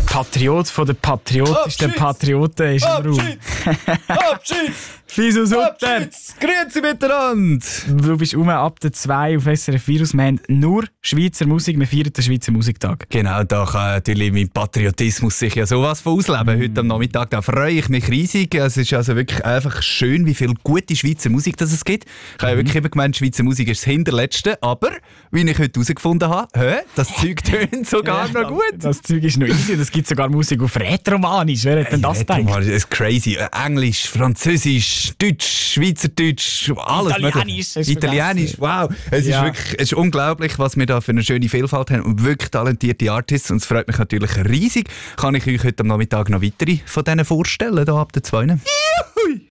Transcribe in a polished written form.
Patriot von den patriotischen Patrioten ist im Raum. Abschied! Fiso Sutter! Grüezi miteinander! Du bist ab der 2 auf SRF Virus. Wir haben nur Schweizer Musik. Wir feiern den Schweizer Musiktag. Genau, da kann natürlich mein Patriotismus sich ja sowas von ausleben. Heute am Nachmittag, da freue ich mich riesig. Es ist also wirklich einfach schön, wie viel gute Schweizer Musik es gibt. Ich habe ja wirklich immer gemeint, Schweizer Musik ist das Hinterletzte. Aber, wie ich heute herausgefunden habe, das Zeug tönt sogar noch gut. Das Zeug ist noch easy. Es gibt sogar Musik auf Rätoromanisch. Wer hat denn das gedacht? Das ist crazy. Englisch, Französisch, Deutsch, Schweizerdeutsch, alles. Italienisch, wow. Es ist unglaublich, was wir da für eine schöne Vielfalt haben und wirklich talentierte Artists. Und es freut mich natürlich riesig. Kann ich euch heute am Nachmittag noch weitere von denen vorstellen, hier ab der 2? Juhui!